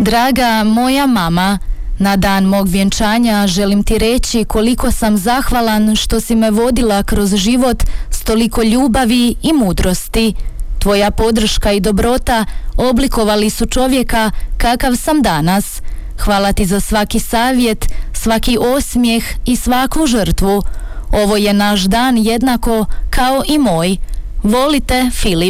Draga moja mama, na dan mog vjenčanja želim ti reći koliko sam zahvalan što si me vodila kroz život s toliko ljubavi i mudrosti. Tvoja podrška i dobrota oblikovali su čovjeka kakav sam danas. Hvala ti za svaki savjet, svaki osmijeh i svaku žrtvu. Ovo je naš dan jednako kao i moj. Volite, Filip.